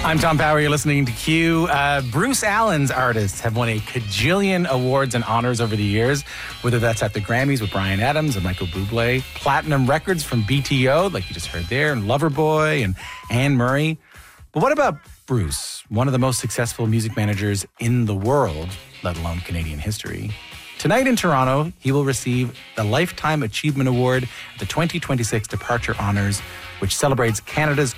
I'm Tom Power. You're listening to Q. Bruce Allen's artists have won a cajillion awards and honors over the years, whether that's at the Grammys with Bryan Adams and Michael Bublé, platinum records from BTO, like you just heard there, and Loverboy and Anne Murray. But what about Bruce, one of the most successful music managers in the world, let alone Canadian history? Tonight in Toronto, he will receive the Lifetime Achievement Award at the 2026 Departure Honors, which celebrates Canada's